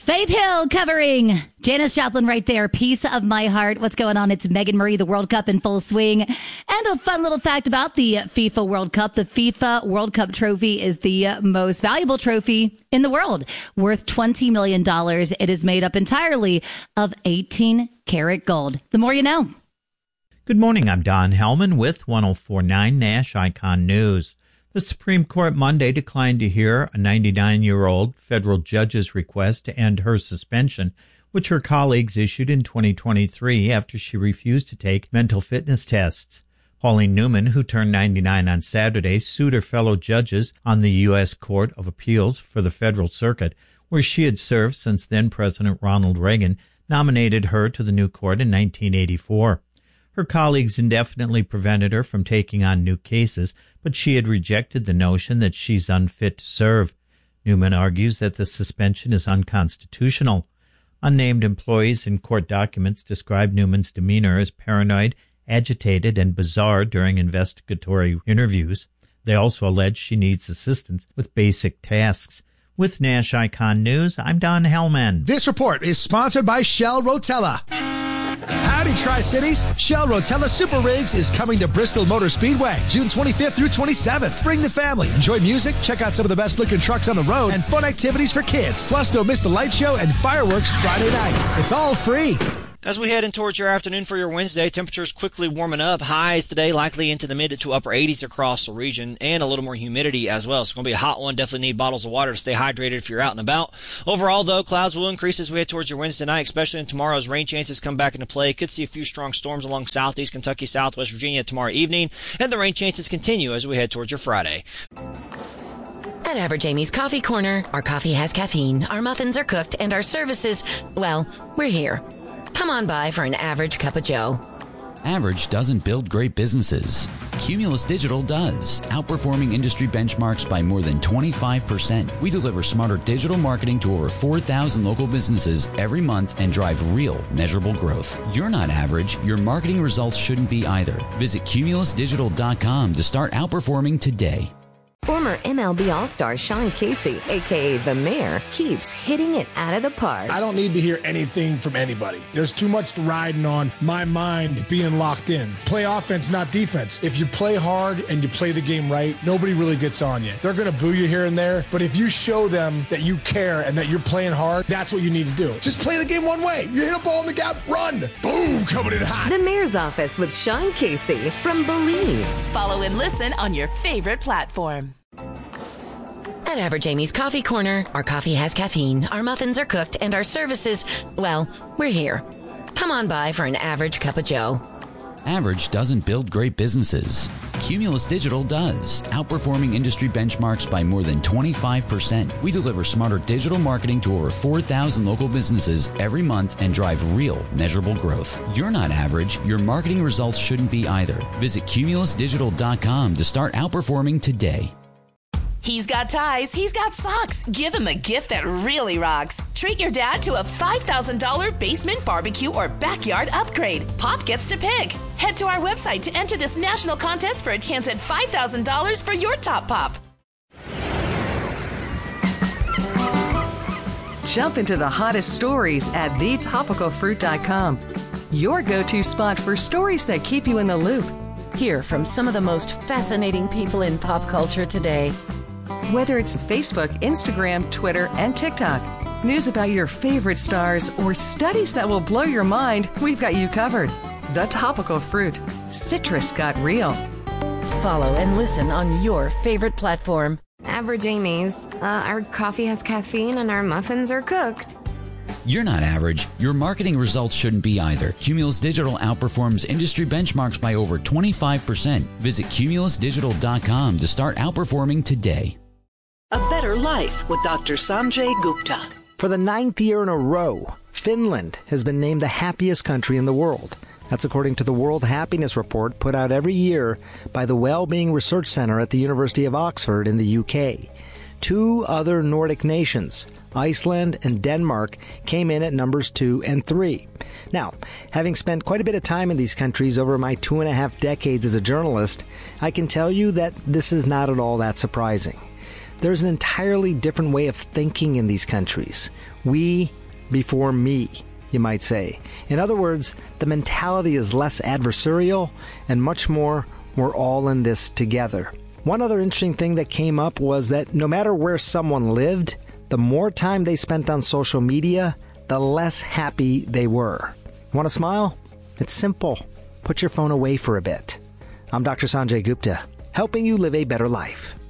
Faith Hill covering Janis Joplin right there. Piece of My Heart. What's going on? It's Megan Marie, the World Cup in full swing. And a fun little fact about the FIFA World Cup. The FIFA World Cup trophy is the most valuable trophy in the world, worth $20 million. It is made up entirely of 18-karat gold. The more you know. Good morning. I'm Don Hellman with 104.9 Nash Icon News. The Supreme Court Monday declined to hear a 99-year-old federal judge's request to end her suspension, which her colleagues issued in 2023 after she refused to take mental fitness tests. Pauline Newman, who turned 99 on Saturday, sued her fellow judges on the U.S. Court of Appeals for the Federal Circuit, where she had served since then-President Ronald Reagan nominated her to the new court in 1984. Her colleagues indefinitely prevented her from taking on new cases, but she had rejected the notion that she's unfit to serve. Newman argues that the suspension is unconstitutional. Unnamed employees in court documents describe Newman's demeanor as paranoid, agitated, and bizarre during investigatory interviews. They also allege she needs assistance with basic tasks. With Nash Icon News, I'm Don Hellman. This report is sponsored by Shell Rotella. Howdy, Tri-Cities. Shell Rotella Super Rigs is coming to Bristol Motor Speedway June 25th through 27th. Bring the family, enjoy music, check out some of the best-looking trucks on the road, and fun activities for kids. Plus, don't miss the light show and fireworks Friday night. It's all free. As we head in towards your afternoon for your Wednesday, temperatures quickly warming up. Highs today likely into the mid to upper 80s across the region, and a little more humidity as well. It's going to be a hot one. Definitely need bottles of water to stay hydrated if you're out and about. Overall, though, clouds will increase as we head towards your Wednesday night, especially in tomorrow's rain chances come back into play. Could see a few strong storms along southeast Kentucky, southwest Virginia tomorrow evening, and the rain chances continue as we head towards your Friday. At Average Amy's Coffee Corner, our coffee has caffeine, our muffins are cooked, and our services, well, we're here. Come on by for an average cup of joe. Average doesn't build great businesses. Cumulus Digital does, outperforming industry benchmarks by more than 25%. We deliver smarter digital marketing to over 4,000 local businesses every month and drive real, measurable growth. You're not average. Your marketing results shouldn't be either. Visit cumulusdigital.com to start outperforming today. Former MLB All-Star Sean Casey, a.k.a. The Mayor, keeps hitting it out of the park. I don't need to hear anything from anybody. There's too much riding on my mind being locked in. Play offense, not defense. If you play hard and you play the game right, nobody really gets on you. They're going to boo you here and there, but if you show them that you care and that you're playing hard, that's what you need to do. Just play the game one way. You hit a ball in the gap, run. Boom, coming in hot. The Mayor's Office with Sean Casey from Believe. Follow and listen on your favorite platform. At Average Amy's Coffee Corner, our coffee has caffeine, our muffins are cooked, and our services, well, we're here. Come on by for an average cup of joe. Average doesn't build great businesses. Cumulus Digital does, outperforming industry benchmarks by more than 25%. We deliver smarter digital marketing to over 4,000 local businesses every month and drive real, measurable growth. You're not average. Your marketing results shouldn't be either. Visit cumulusdigital.com to start outperforming today. He's got ties, he's got socks. Give him a gift that really rocks. Treat your dad to a $5,000 basement barbecue or backyard upgrade. Pop gets to pick. Head to our website to enter this national contest for a chance at $5,000 for your top pop. Jump into the hottest stories at thetopicalfruit.com. Your go-to spot for stories that keep you in the loop. Hear from some of the most fascinating people in pop culture today. Whether it's Facebook, Instagram, Twitter, and TikTok, news about your favorite stars, or studies that will blow your mind, we've got you covered. The Topical Fruit. Citrus got real. Follow and listen on your favorite platform. Average Amy's. Our coffee has caffeine and our muffins are cooked. You're not average. Your marketing results shouldn't be either. Cumulus Digital outperforms industry benchmarks by over 25%. Visit cumulusdigital.com to start outperforming today. A Better Life with Dr. Sanjay Gupta. For the 9th year in a row, Finland has been named the happiest country in the world. That's according to the World Happiness Report put out every year by the Wellbeing Research Centre at the University of Oxford in the UK. 2 other Nordic nations, Iceland and Denmark, came in at numbers 2 and 3. Now, having spent quite a bit of time in these countries over my 2.5 decades as a journalist, I can tell you that this is not at all that surprising. There's an entirely different way of thinking in these countries. We before me, you might say. In other words, the mentality is less adversarial and much more, we're all in this together. One other interesting thing that came up was that no matter where someone lived, the more time they spent on social media, the less happy they were. Want to smile? It's simple. Put your phone away for a bit. I'm Dr. Sanjay Gupta, helping you live a better life.